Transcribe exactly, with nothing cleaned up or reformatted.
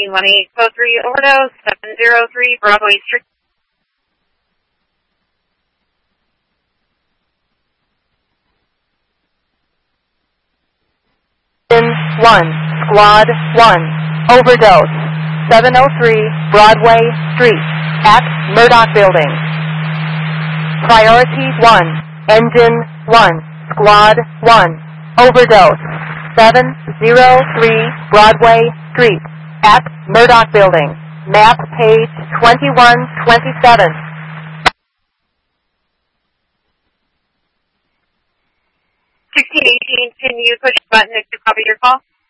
eighteen one eight oh three overdose, seven oh three Broadway Street. one, Squad one, overdose, seven oh three Broadway Street, at Murdoch Building. Priority one, Engine one, Squad one, overdose, seven oh three Broadway Street, at Murdoch Building. Map page twenty-one twenty-seven. sixteen eighteen, can you push the button to copy your call?